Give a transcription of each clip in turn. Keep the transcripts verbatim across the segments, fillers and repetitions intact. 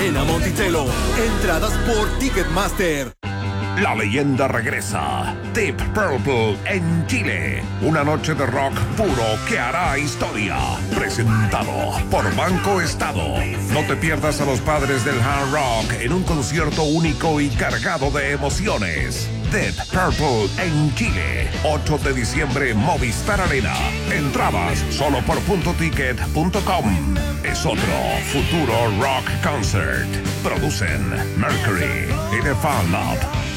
Arena Monticello. Entradas por Ticketmaster. La leyenda regresa. Deep Purple en Chile. Una noche de rock puro que hará historia. Presentado por Banco Estado. No te pierdas a los padres del hard rock en un concierto único y cargado de emociones. Deep Purple en Chile. ocho de diciembre, Movistar Arena. Entradas solo por punto ticket punto com. Es otro futuro rock concert. Producen Mercury y The Fan Lab.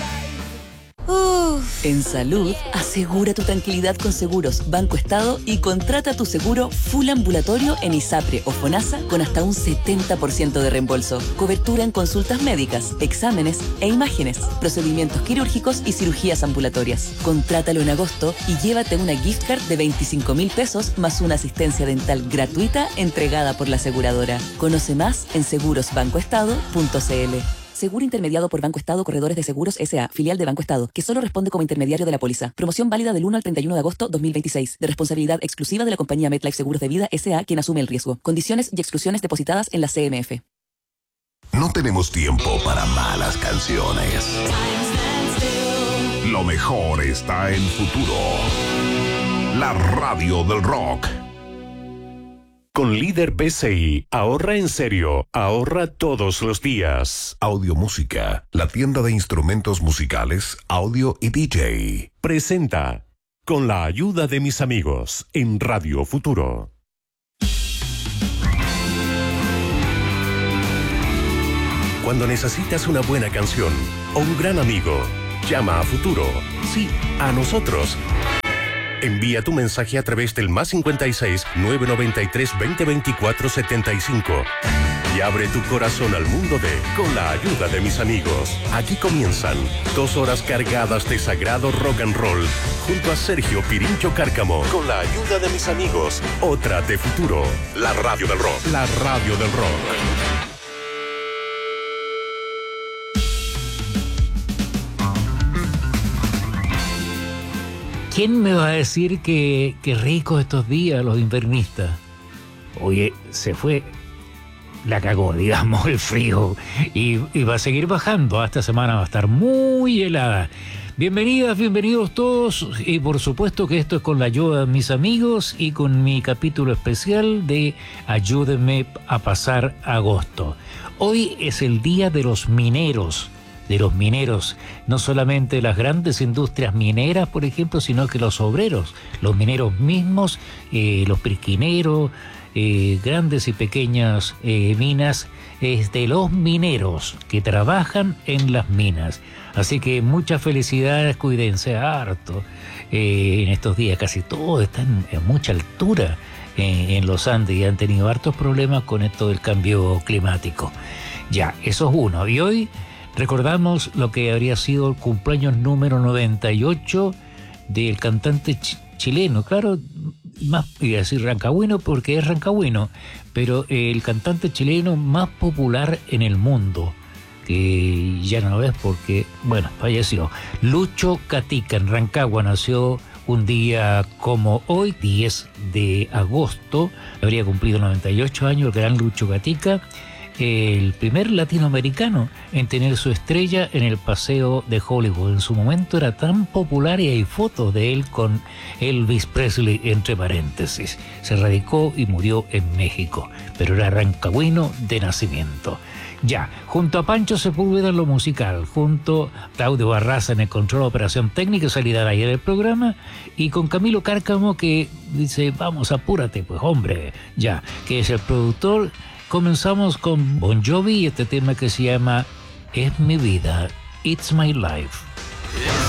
Uf. En salud, asegura tu tranquilidad con Seguros Banco Estado y contrata tu seguro full ambulatorio en ISAPRE o FONASA con hasta un setenta por ciento de reembolso. Cobertura en consultas médicas, exámenes e imágenes, procedimientos quirúrgicos y cirugías ambulatorias. Contrátalo en agosto y llévate una gift card de veinticinco mil pesos más una asistencia dental gratuita entregada por la aseguradora. Conoce más en seguros banco estado punto c l. Seguro intermediado por Banco Estado Corredores de Seguros S A, filial de Banco Estado, que solo responde como intermediario de la póliza. Promoción válida del uno al treinta y uno de agosto dos mil veintiséis. De responsabilidad exclusiva de la compañía MetLife Seguros de Vida S A, quien asume el riesgo. Condiciones y exclusiones depositadas en la C M F. No tenemos tiempo para malas canciones. Lo mejor está en Futuro. La radio del rock. Con Líder P C I, ahorra en serio, ahorra todos los días. Audio Música, la tienda de instrumentos musicales, audio y D J. Presenta, con la ayuda de mis amigos, en Radio Futuro. Cuando necesitas una buena canción o un gran amigo, llama a Futuro. Sí, a nosotros. Envía tu mensaje a través del más cincuenta y seis, nueve noventa y tres, veinte veinticuatro, setenta y cinco y abre tu corazón al mundo de Con la ayuda de mis amigos. Aquí comienzan dos horas cargadas de sagrado rock and roll junto a Sergio Pirincho Cárcamo. Con la ayuda de mis amigos, otra de Futuro. La radio del rock. La radio del rock. ¿Quién me va a decir que, que rico estos días los invernistas? Oye, se fue, la cagó, digamos, el frío. Y, y va a seguir bajando. Esta semana va a estar muy helada. Bienvenidas, bienvenidos todos. Y por supuesto que esto es con la ayuda de mis amigos y con mi capítulo especial de Ayúdenme a pasar agosto. Hoy es el día de los mineros. de los mineros, no solamente las grandes industrias mineras, por ejemplo, sino que los obreros, los mineros mismos, eh, los prisquineros, eh, grandes y pequeñas eh, minas, es de los mineros que trabajan en las minas. Así que muchas felicidades, cuídense harto. Eh, en estos días casi todo está en, en mucha altura en, en los Andes y han tenido hartos problemas con esto del cambio climático. Ya, eso es uno. Y hoy recordamos lo que habría sido el cumpleaños número noventa y ocho del cantante ch- chileno, claro, más iba a decir rancagüino porque es rancagüino, pero el cantante chileno más popular en el mundo, que ya no lo ves porque, bueno, falleció. Lucho Gatica, en Rancagua, nació un día como hoy, diez de agosto, habría cumplido noventa y ocho años el gran Lucho Gatica, el primer latinoamericano en tener su estrella en el Paseo de Hollywood. En su momento era tan popular y hay fotos de él con Elvis Presley entre paréntesis. Se radicó y murió en México, pero era rancagüino de nacimiento. Ya, junto a Pancho Sepúlveda en lo musical, junto a Claudio Barraza en el control de operación técnica y salida al aire del programa, y con Camilo Cárcamo que dice, vamos, apúrate, pues hombre, ya, que es el productor. Comenzamos con Bon Jovi y este tema que se llama Es mi vida, It's My Life.